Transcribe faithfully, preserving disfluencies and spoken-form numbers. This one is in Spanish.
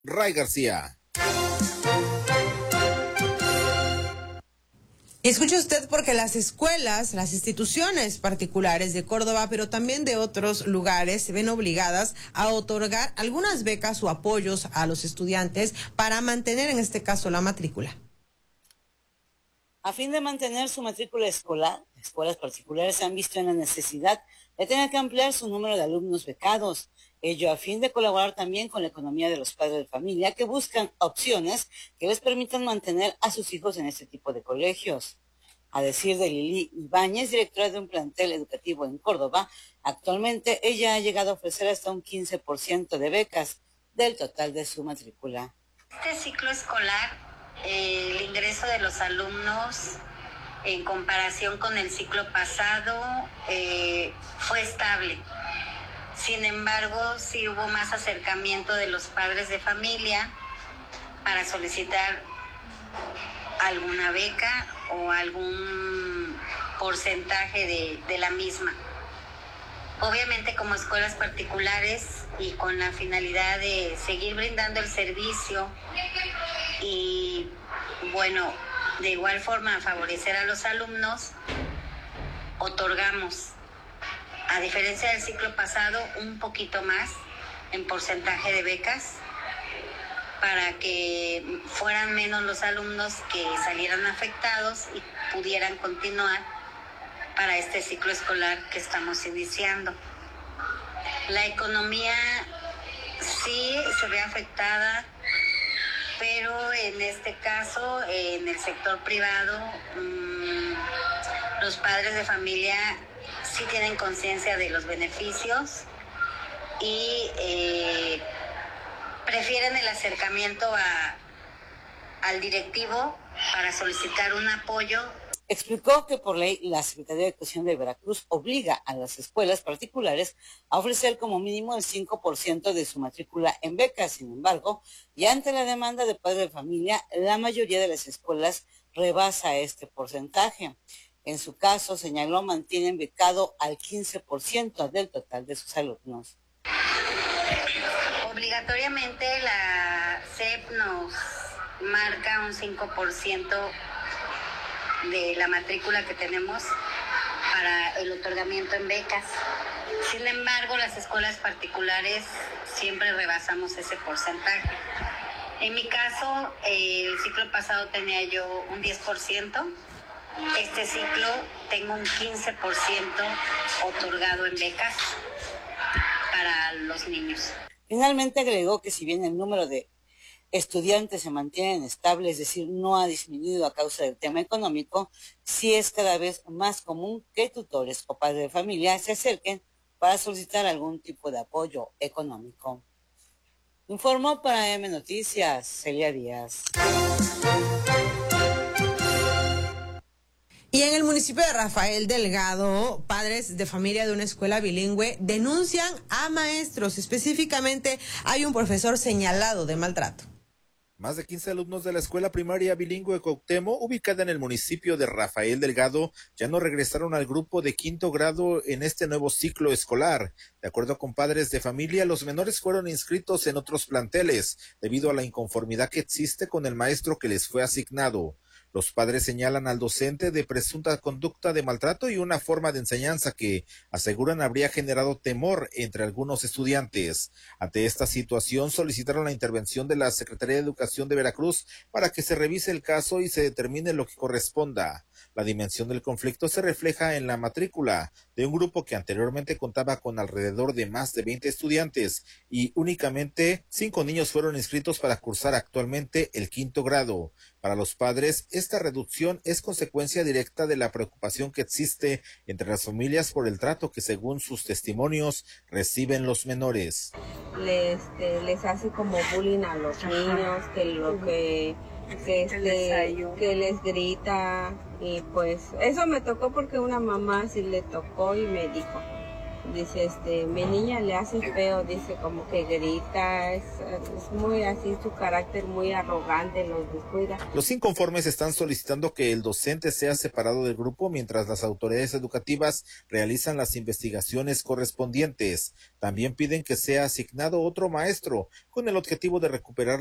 Ray García. Escuche usted, porque las escuelas, las instituciones particulares de Córdoba, pero también de otros lugares, se ven obligadas a otorgar algunas becas o apoyos a los estudiantes para mantener, en este caso, la matrícula. A fin de mantener su matrícula escolar, escuelas particulares se han visto en la necesidad de tener que ampliar su número de alumnos becados. Ello a fin de colaborar también con la economía de los padres de familia que buscan opciones que les permitan mantener a sus hijos en este tipo de colegios. A decir de Lili Ibáñez, directora de un plantel educativo en Córdoba, actualmente ella ha llegado a ofrecer hasta un quince por ciento de becas del total de su matrícula. Este ciclo escolar, eh, el ingreso de los alumnos en comparación con el ciclo pasado eh, fue estable. Sin embargo, sí hubo más acercamiento de los padres de familia para solicitar alguna beca o algún porcentaje de, de la misma. Obviamente, como escuelas particulares y con la finalidad de seguir brindando el servicio y, bueno, de igual forma favorecer a los alumnos, otorgamos, a diferencia del ciclo pasado, un poquito más en porcentaje de becas para que fueran menos los alumnos que salieran afectados y pudieran continuar para este ciclo escolar que estamos iniciando. La economía sí se ve afectada, pero en este caso, en el sector privado, mmm, los padres de familia sí tienen conciencia de los beneficios y eh, prefieren el acercamiento a, al directivo para solicitar un apoyo. Explicó que por ley la Secretaría de Educación de Veracruz obliga a las escuelas particulares a ofrecer como mínimo el cinco por ciento de su matrícula en becas. Sin embargo, y ante la demanda de padres de familia, la mayoría de las escuelas rebasa este porcentaje. En su caso, señaló, mantienen becado al quince por ciento del total de sus alumnos. Obligatoriamente la S E P nos marca un cinco por ciento de la matrícula que tenemos para el otorgamiento en becas. Sin embargo, las escuelas particulares siempre rebasamos ese porcentaje. En mi caso, eh, el ciclo pasado tenía yo un diez por ciento. Este ciclo tengo un quince por ciento otorgado en becas para los niños. Finalmente agregó que si bien el número de estudiantes se mantienen estable, es decir, no ha disminuido a causa del tema económico, sí es cada vez más común que tutores o padres de familia se acerquen para solicitar algún tipo de apoyo económico. Informó para M Noticias, Celia Díaz. Y en el municipio de Rafael Delgado, padres de familia de una escuela bilingüe denuncian a maestros. Específicamente, hay un profesor señalado de maltrato. Más de quince alumnos de la escuela primaria bilingüe Cuauhtémoc, ubicada en el municipio de Rafael Delgado, ya no regresaron al grupo de quinto grado en este nuevo ciclo escolar. De acuerdo con padres de familia, los menores fueron inscritos en otros planteles, debido a la inconformidad que existe con el maestro que les fue asignado. Los padres señalan al docente de presunta conducta de maltrato y una forma de enseñanza que, aseguran, habría generado temor entre algunos estudiantes. Ante esta situación, solicitaron la intervención de la Secretaría de Educación de Veracruz para que se revise el caso y se determine lo que corresponda. La dimensión del conflicto se refleja en la matrícula de un grupo que anteriormente contaba con alrededor de más de veinte estudiantes y únicamente cinco niños fueron inscritos para cursar actualmente el quinto grado. Para los padres, esta reducción es consecuencia directa de la preocupación que existe entre las familias por el trato que, según sus testimonios, reciben los menores. Les, este, les hace como bullying a los niños, que lo que, que, este, que les grita, y pues eso me tocó porque una mamá sí le tocó y me dijo. Dice, este, mi niña le hace feo, dice, como que grita, es, es muy así, su carácter muy arrogante, los descuida. Los inconformes están solicitando que el docente sea separado del grupo mientras las autoridades educativas realizan las investigaciones correspondientes. También piden que sea asignado otro maestro con el objetivo de recuperar